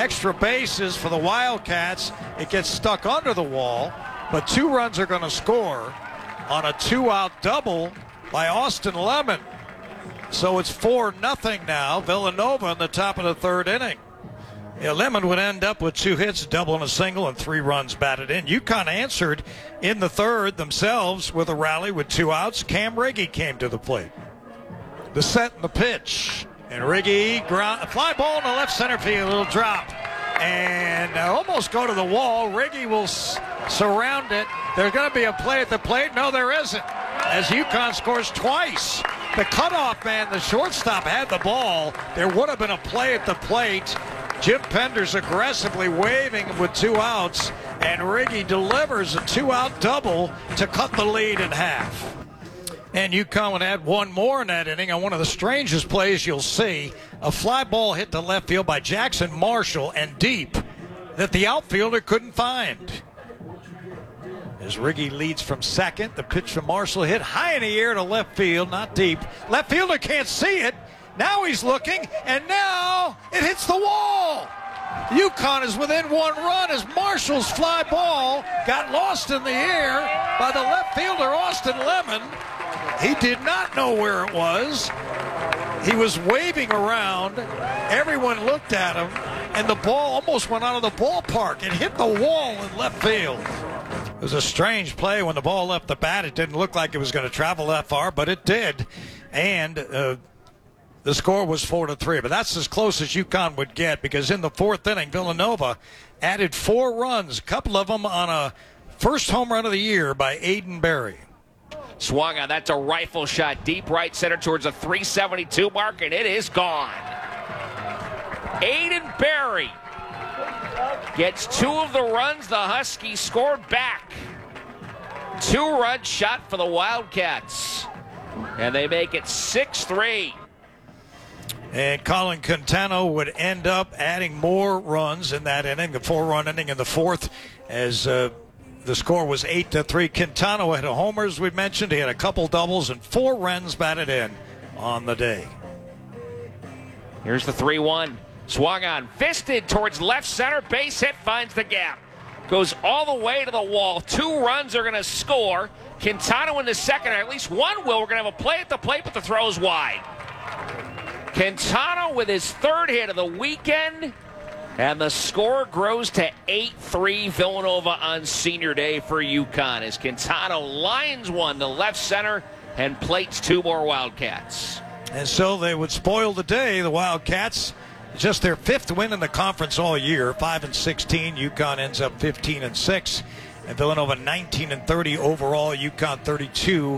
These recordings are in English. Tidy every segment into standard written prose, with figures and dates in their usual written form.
extra bases for the Wildcats. It gets stuck under the wall, but 2 runs are going to score on a 2-out double by Austin Lemon. So it's 4-0 now. Villanova in the top of the 3rd inning. Yeah, Lemon would end up with 2 hits, a double and a single, and 3 runs batted in. UConn answered in the 3rd themselves with a rally with 2 outs. Cam Riggy came to the plate. The set and the pitch. And Riggy, fly ball in the left center field, a little drop. And almost go to the wall. Riggy will surround it. There's going to be a play at the plate. No, there isn't. As UConn scores twice. The cutoff man, the shortstop, had the ball. There would have been a play at the plate. Jim Penders aggressively waving with 2 outs. And Riggy delivers a 2-out double to cut the lead in half. And UConn would add 1 more in that inning on one of the strangest plays you'll see. A fly ball hit to left field by Jackson Marshall and deep that the outfielder couldn't find. As Riggy leads from second, the pitch from Marshall hit high in the air to left field, not deep. Left fielder can't see it. Now he's looking, and now it hits the wall. UConn is within 1 run as Marshall's fly ball got lost in the air by the left fielder, Austin Lemon. He did not know where it was. He was waving around. Everyone looked at him, and the ball almost went out of the ballpark. It hit the wall in left field. It was a strange play. When the ball left the bat, it didn't look like it was going to travel that far, but it did. And the score was 4-3. But that's as close as UConn would get, because in the 4th inning, Villanova added 4 runs, a couple of them on a first home run of the year by Aiden Berry. Swung on. That's a rifle shot deep right center towards a 372 mark, and it is gone. Aiden Berry gets 2 of the runs the Huskies scored back. 2-run shot for the Wildcats, and they make it 6-3. And Colin Quintano would end up adding more runs in that inning, the 4-run inning in the 4th, as the score was 8-3. Quintano had a homer, as we mentioned. He had a couple doubles and 4 runs batted in on the day. Here's the 3-1. Swung on, fisted towards left center. Base hit, finds the gap. Goes all the way to the wall. 2 runs are going to score. Quintano in the second, or at least one will. We're going to have a play at the plate, but the throw is wide. Quintano with his 3rd hit of the weekend. And the score grows to 8-3 Villanova on senior day for UConn as Quintano lines one to left center and plates 2 more Wildcats. And so they would spoil the day. The Wildcats, just their 5th win in the conference all year, 5-16. UConn ends up 15-6. And Villanova 19-30 overall. UConn 32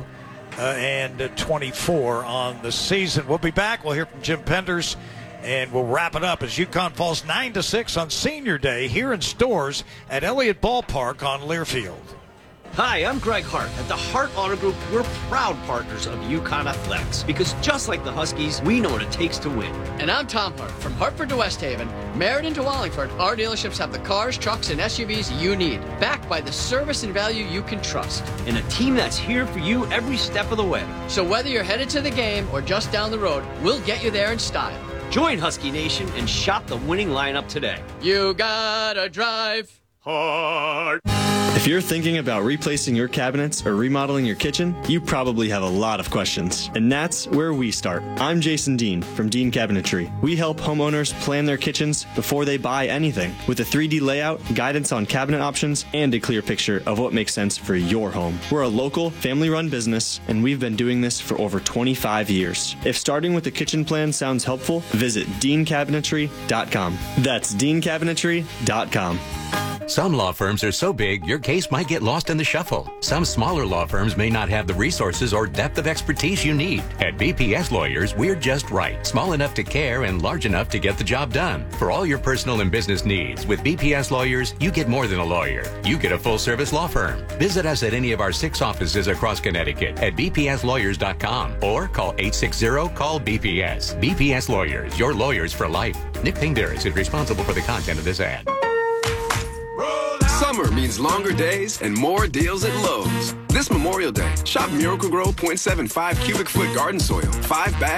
and 24 on the season. We'll be back. We'll hear from Jim Penders. And we'll wrap it up as UConn falls 9-6 on senior day here in Stores at Elliott Ballpark on Learfield. Hi, I'm Greg Hart. At the Hart Auto Group, we're proud partners of UConn Athletics because just like the Huskies, we know what it takes to win. And I'm Tom Hart. From Hartford to West Haven, Meriden to Wallingford, our dealerships have the cars, trucks, and SUVs you need, backed by the service and value you can trust. And a team that's here for you every step of the way. So whether you're headed to the game or just down the road, we'll get you there in style. Join Husky Nation and shop the winning lineup today. You gotta drive Hart. If you're thinking about replacing your cabinets or remodeling your kitchen, you probably have a lot of questions. And that's where we start. I'm Jason Dean from Dean Cabinetry. We help homeowners plan their kitchens before they buy anything with a 3D layout, guidance on cabinet options, and a clear picture of what makes sense for your home. We're a local, family-run business, and we've been doing this for over 25 years. If starting with a kitchen plan sounds helpful, visit DeanCabinetry.com. That's DeanCabinetry.com. Some law firms are so big, your case might get lost in the shuffle. Some smaller law firms may not have the resources or depth of expertise you need. At BPS Lawyers, we're just right. Small enough to care and large enough to get the job done. For all your personal and business needs, with BPS Lawyers, you get more than a lawyer. You get a full-service law firm. Visit us at any of our 6 offices across Connecticut at bpslawyers.com or call 860-CALL-BPS. BPS Lawyers, your lawyers for life. Nick Pingderis is responsible for the content of this ad. Summer means longer days and more deals at Lowe's. This Memorial Day, shop Miracle-Gro 0.75 cubic foot garden soil, 5 bags.